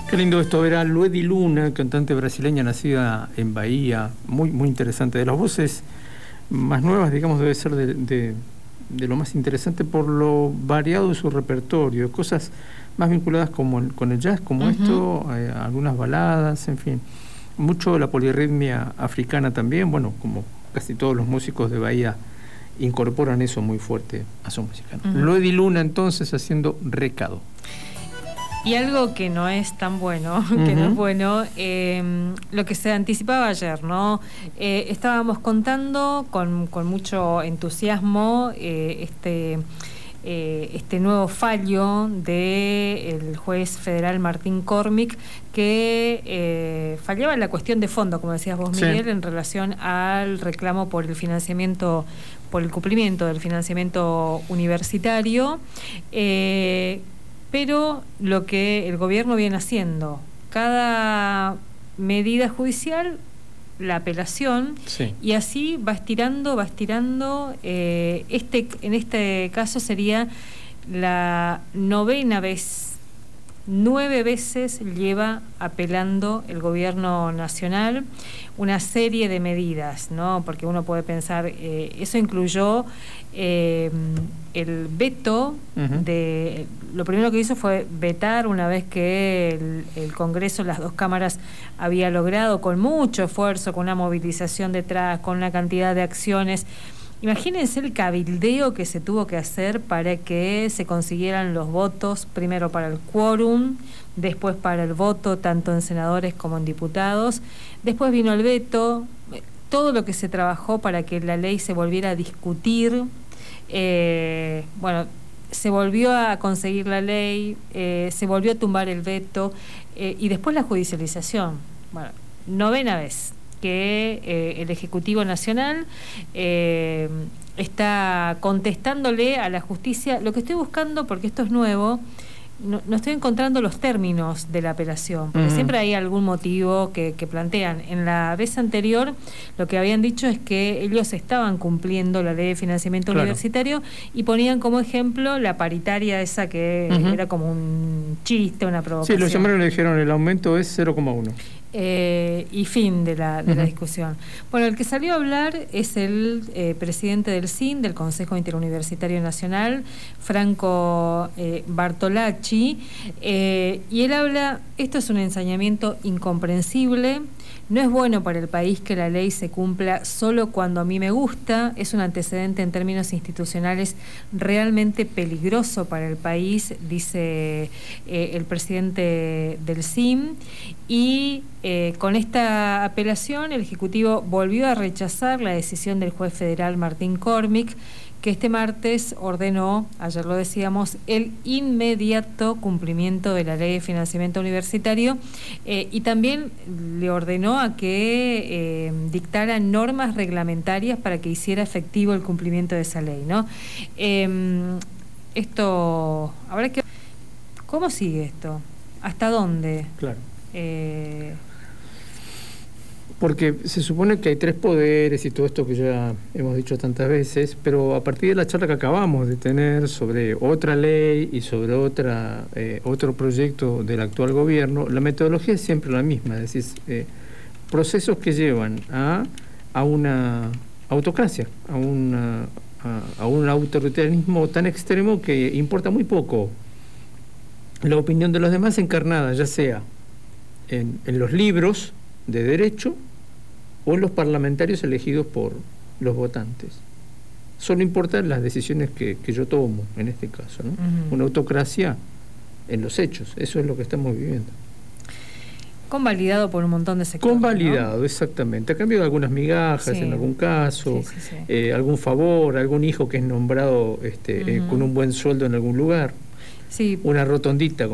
Qué lindo esto, ver a Luedi Luna, cantante brasileña nacida en Bahía, muy, muy interesante. De las voces más nuevas, digamos, debe ser de lo más interesante por lo variado de su repertorio, cosas más vinculadas con el jazz, como esto, algunas baladas, en fin. Mucho la polirritmia africana también, bueno, como casi todos los músicos de Bahía incorporan eso muy fuerte a su música. Luedi Luna, entonces, haciendo Recado. Y algo que no es tan bueno, que no es bueno, lo que se anticipaba ayer, ¿no? Estábamos contando con mucho entusiasmo este nuevo fallo del juez federal Martín Cormick, que fallaba en la cuestión de fondo, como decías vos, Miguel, en relación al reclamo por el financiamiento, por el cumplimiento del financiamiento universitario. Pero lo que el gobierno viene haciendo, cada medida judicial, la apelación, y así va estirando. En este caso sería la 9ª vez. 9 veces lleva apelando el gobierno nacional una serie de medidas, ¿no? Porque uno puede pensar, eso incluyó el veto de... Lo primero que hizo fue vetar una vez que el Congreso, las dos cámaras, había logrado con mucho esfuerzo, con una movilización detrás, con una cantidad de acciones. Imagínense el cabildeo que se tuvo que hacer para que se consiguieran los votos, primero para el quórum, después para el voto tanto en senadores como en diputados, después vino el veto, todo lo que se trabajó para que la ley se volviera a discutir, se volvió a conseguir la ley, se volvió a tumbar el veto, y después la judicialización. Bueno, 9ª vez que el Ejecutivo Nacional está contestándole a la justicia. Lo que estoy buscando, porque esto es nuevo, no estoy encontrando los términos de la apelación, porque siempre hay algún motivo que plantean. En la vez anterior lo que habían dicho es que ellos estaban cumpliendo la ley de financiamiento universitario y ponían como ejemplo la paritaria esa que era como un chiste, una provocación. Sí, lo llamaron y le dijeron el aumento es 0,1. Y fin de la discusión. Bueno, el que salió a hablar es el presidente del CIN, del Consejo Interuniversitario Nacional, Franco Bartolacci, y él habla: esto es un ensañamiento incomprensible, no es bueno para el país que la ley se cumpla solo cuando a mí me gusta, es un antecedente en términos institucionales realmente peligroso para el país, dice el presidente del CIN. Y con esta apelación el Ejecutivo volvió a rechazar la decisión del juez federal Martín Cormick, que este martes ordenó, ayer lo decíamos, el inmediato cumplimiento de la ley de financiamiento universitario, y también le ordenó a que dictara normas reglamentarias para que hiciera efectivo el cumplimiento de esa ley, ¿no? Esto, habrá que... ¿Cómo sigue esto? ¿Hasta dónde? Claro. Porque se supone que hay 3 poderes y todo esto que ya hemos dicho tantas veces, pero a partir de la charla que acabamos de tener sobre otra ley y sobre otro proyecto del actual gobierno, la metodología es siempre la misma, es decir, procesos que llevan a una autocracia, a un autoritarismo tan extremo que importa muy poco la opinión de los demás encarnada, ya sea en los libros de derecho o en los parlamentarios elegidos por los votantes. Solo importan las decisiones que yo tomo, en este caso, ¿no? Una autocracia en los hechos, eso es lo que estamos viviendo. Convalidado por un montón de sectores. Convalidado, ¿no? Exactamente. A cambio de algunas migajas, en algún caso, algún favor, algún hijo que es nombrado con un buen sueldo en algún lugar, una rotondita.